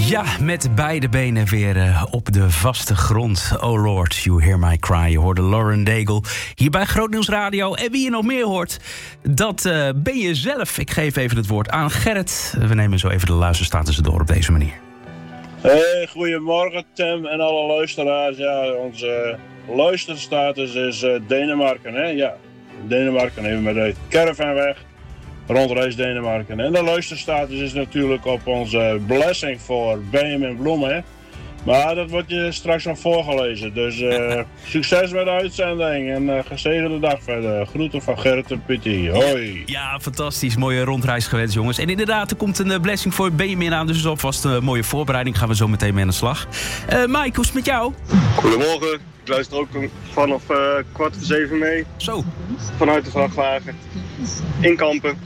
Ja, met beide benen weer op de vaste grond. Oh Lord, you hear my cry. Je hoorde Lauren Daigle hier bij Groot Nieuws Radio. En wie je nog meer hoort, dat ben je zelf. Ik geef even het woord aan Gerrit. We nemen zo even de luisterstatus door op deze manier. Hey, goedemorgen Tim en alle luisteraars. Ja, onze luisterstatus is Denemarken. Hè? Ja, Denemarken even met de caravan weg. Rondreis Denemarken. En de luisterstatus is natuurlijk op onze blessing voor Benjamin Bloemen. Hè? Maar dat wordt je straks nog voorgelezen. Dus succes met de uitzending en gezegende dag verder. Groeten van Gerrit en Pietie. Hoi. Ja, fantastisch. Mooie rondreis gewenst, jongens. En inderdaad, er komt een blessing voor Benjamin aan. Dus alvast een mooie voorbereiding. Gaan we zo meteen mee aan de slag. Mike, hoe is het met jou? Goedemorgen. Ik luister ook vanaf 6:15 mee. Zo. Vanuit de vrachtwagen. In Kampen.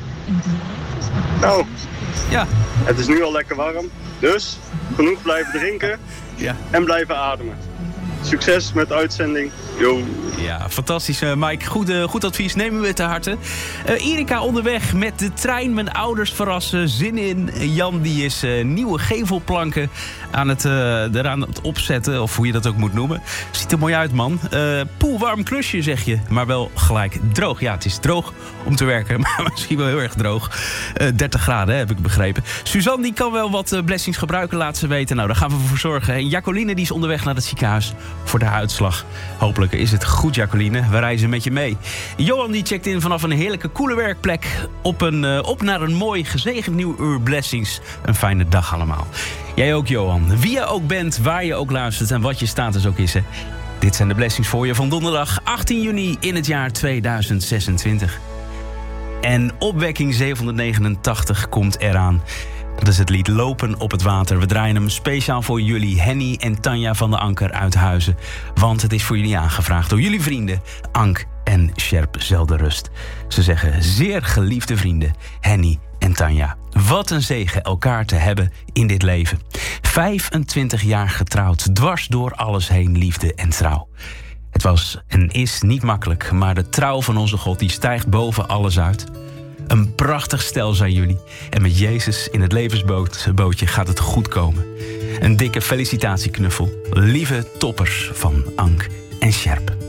Nou, ja. Het is nu al lekker warm. Dus genoeg blijven drinken en blijven ademen. Succes met de uitzending. Yo. Ja, fantastisch Mike. Goed advies, nemen we te harte. Erika onderweg met de trein. Mijn ouders verrassen. Zin in. Jan die is nieuwe gevelplanken aan het opzetten. Of hoe je dat ook moet noemen. Ziet er mooi uit, man. Poelwarm klusje, zeg je. Maar wel gelijk droog. Ja, het is droog om te werken. Maar misschien wel heel erg droog. 30 graden, heb ik begrepen. Suzanne die kan wel wat blessings gebruiken, laat ze weten. Nou, daar gaan we voor zorgen. En Jacqueline die is onderweg naar het ziekenhuis voor de uitslag. Hopelijk is het goed, Jacqueline. We reizen met je mee. Johan die checkt in vanaf een heerlijke coole werkplek. Op naar een mooi gezegend nieuw uur blessings. Een fijne dag allemaal. Jij ook, Johan. Wie je ook bent, waar je ook luistert en wat je status ook is. Hè. Dit zijn de blessings voor je van donderdag 18 juni in het jaar 2026. En opwekking 789 komt eraan. Dat is het lied Lopen op het water. We draaien hem speciaal voor jullie, Henny en Tanja van de Anker uit Huizen. Want het is voor jullie aangevraagd door jullie vrienden Ank en Sjerp Zelderust. Ze zeggen, zeer geliefde vrienden, Henny en Tanja. Wat een zegen elkaar te hebben in dit leven. 25 jaar getrouwd, dwars door alles heen, liefde en trouw. Het was en is niet makkelijk, maar de trouw van onze God die stijgt boven alles uit. Een prachtig stel zijn jullie. En met Jezus in het levensbootje gaat het goed komen. Een dikke felicitatieknuffel. Lieve toppers van Ank en Sjerp.